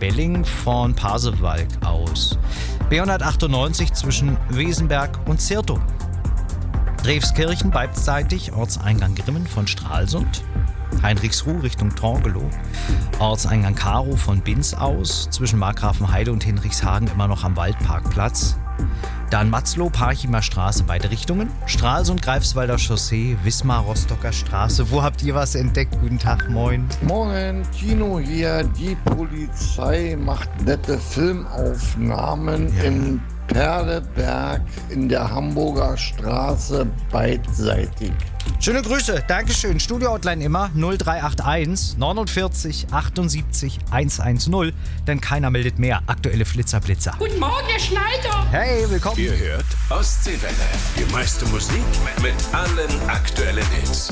Belling von Pasewalk aus. B198 zwischen Wesenberg und Zirtow. Drewskirchen beidseitig, Ortseingang Grimmen von Stralsund. Heinrichsruh Richtung Torgelow. Ortseingang Karow von Binz aus. Zwischen Markgrafenheide und Hinrichshagen immer noch am Waldparkplatz. Dann Matzlow, Parchimer Straße, beide Richtungen. Stralsund, Greifswalder Chaussee, Wismar, Rostocker Straße. Wo habt ihr was entdeckt? Guten Tag, moin. Morgen, Tino hier. Die Polizei macht nette Filmaufnahmen im Perleberg in der Hamburger Straße beidseitig. Schöne Grüße, Dankeschön. Studio-Hotline immer 0381 49 78 110, denn keiner meldet mehr. Aktuelle Flitzer-Blitzer. Guten Morgen, Herr Schneider. Hey, willkommen. Ihr hört Ostseewelle. Die meiste Musik mit allen aktuellen Hits.